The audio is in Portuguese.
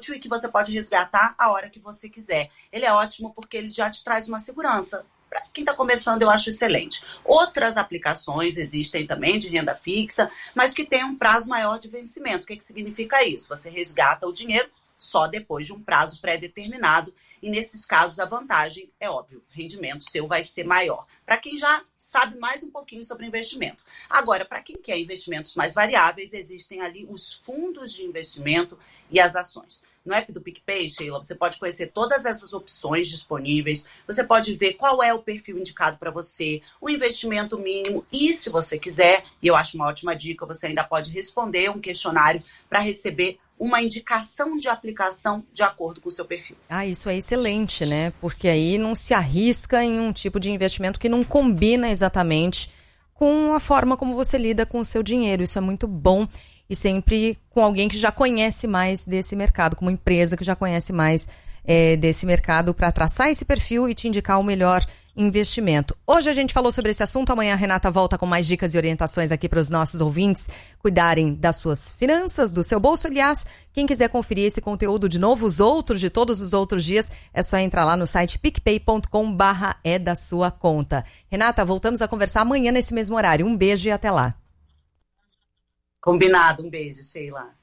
útil e que você pode resgatar a hora que você quiser. Ele é ótimo porque ele já te traz uma segurança. Para quem está começando, eu acho excelente. Outras aplicações existem também de renda fixa, mas que tem um prazo maior de vencimento. O que significa isso? Você resgata o dinheiro só depois de um prazo pré-determinado. E nesses casos, a vantagem é óbvio, o rendimento seu vai ser maior. Para quem já sabe mais um pouquinho sobre investimento. Agora, para quem quer investimentos mais variáveis, existem ali os fundos de investimento e as ações. No app do PicPay, Sheila, você pode conhecer todas essas opções disponíveis, você pode ver qual é o perfil indicado para você, o investimento mínimo e, se você quiser, e eu acho uma ótima dica, você ainda pode responder um questionário para receber uma indicação de aplicação de acordo com o seu perfil. Isso é excelente, né? Porque aí não se arrisca em um tipo de investimento que não combina exatamente com a forma como você lida com o seu dinheiro. Isso é muito bom. E sempre com alguém que já conhece mais desse mercado, com uma empresa que já conhece mais desse mercado para traçar esse perfil e te indicar o melhor investimento. Hoje a gente falou sobre esse assunto, amanhã a Renata volta com mais dicas e orientações aqui para os nossos ouvintes cuidarem das suas finanças, do seu bolso. Aliás, quem quiser conferir esse conteúdo de novo, os outros de todos os outros dias, é só entrar lá no site picpay.com/é da sua conta. Renata, voltamos a conversar amanhã nesse mesmo horário. Um beijo e até lá. Combinado, um beijo, Sheila.